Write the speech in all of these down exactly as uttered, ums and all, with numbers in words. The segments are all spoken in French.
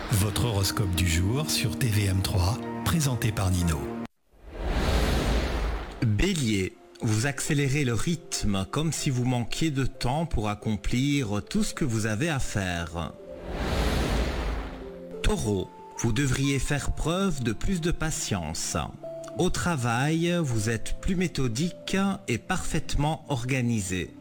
Votre horoscope du jour sur T V M trois, présenté par Nino. Bélier, vous accélérez le rythme comme si vous manquiez de temps pour accomplir tout ce que vous avez à faire. Taureau, vous devriez faire preuve de plus de patience. Au travail, vous êtes plus méthodique et parfaitement organisé.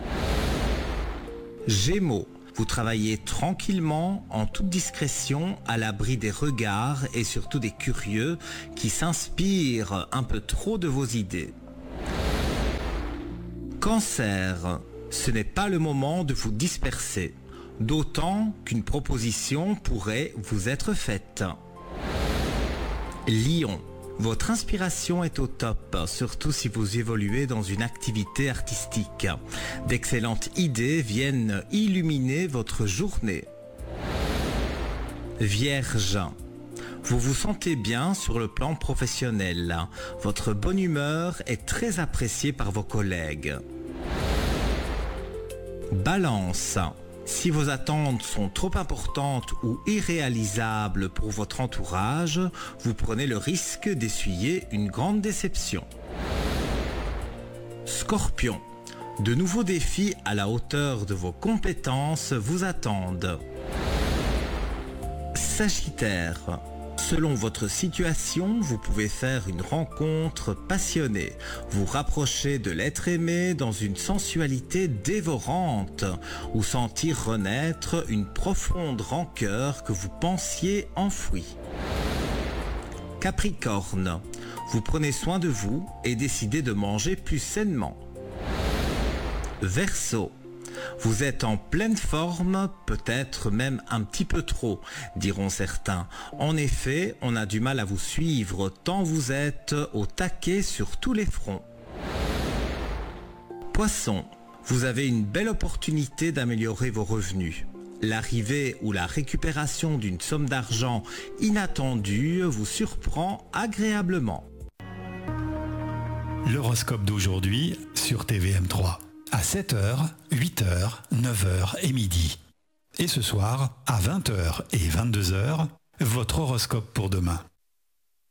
Gémeaux, vous travaillez tranquillement, en toute discrétion, à l'abri des regards et surtout des curieux qui s'inspirent un peu trop de vos idées. Cancer, ce n'est pas le moment de vous disperser, d'autant qu'une proposition pourrait vous être faite. Lion, votre inspiration est au top, surtout si vous évoluez dans une activité artistique. D'excellentes idées viennent illuminer votre journée. Vierge, vous vous sentez bien sur le plan professionnel. Votre bonne humeur est très appréciée par vos collègues. Balance, si vos attentes sont trop importantes ou irréalisables pour votre entourage, vous prenez le risque d'essuyer une grande déception. Scorpion, de nouveaux défis à la hauteur de vos compétences vous attendent. Sagittaire, selon votre situation, vous pouvez faire une rencontre passionnée, vous rapprocher de l'être aimé dans une sensualité dévorante ou sentir renaître une profonde rancœur que vous pensiez enfouie. Capricorne, vous prenez soin de vous et décidez de manger plus sainement. Verseau, vous êtes en pleine forme, peut-être même un petit peu trop, diront certains. En effet, on a du mal à vous suivre tant vous êtes au taquet sur tous les fronts. Poisson, vous avez une belle opportunité d'améliorer vos revenus. L'arrivée ou la récupération d'une somme d'argent inattendue vous surprend agréablement. L'horoscope d'aujourd'hui sur T V M trois. À sept heures, huit heures, neuf heures et midi. Et ce soir, à vingt heures et vingt-deux heures, votre horoscope pour demain.